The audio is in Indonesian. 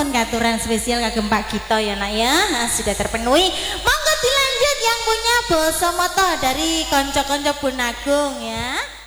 mohon aturan spesial kagem Pak Gito ya nak ya. Nah, sudah terpenuhi. Monggo dilanjut yang punya basa moto dari konco-konco Bunagung ya.